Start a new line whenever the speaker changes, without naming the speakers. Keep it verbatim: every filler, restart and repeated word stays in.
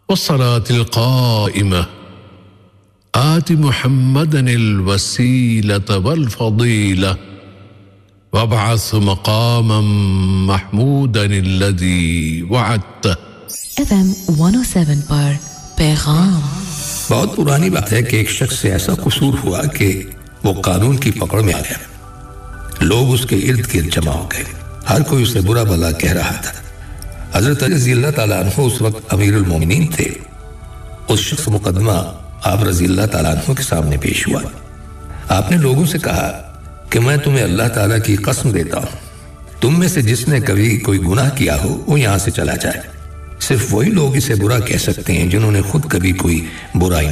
वस्सलातिल क़ाइमा आति मुहम्मदनिल वसीलत वल फ़दीला वबअस मक़ामम महमूदनिल्लज़ी वअदत।
FM one O seven पर पैगाम।
बहुत पुरानी बात है कि एक शख्स से ऐसा कसूर हुआ कि वो कानून की पकड़ में आ गया। लोग उसके इर्द गिर्द जमा हो गए, हर कोई उसे बुरा भला कह रहा था। हज़रत अली रज़ी अल्लाह ताला अन्हु उस वक्त अमीरुल मोमिनीन थे। उस शख्स मुकदमा आप रज़ी अल्लाह ताला अन्हु के सामने पेश हुआ। आपने लोगों से कहा कि मैं तुम्हें अल्लाह ताला की कसम देता हूँ, तुम में से जिसने कभी कोई गुनाह किया हो वो यहाँ से चला जाए। सिर्फ वही लोग इसे बुरा कह सकते हैं जिन्होंने खुद कभी कोई बुराई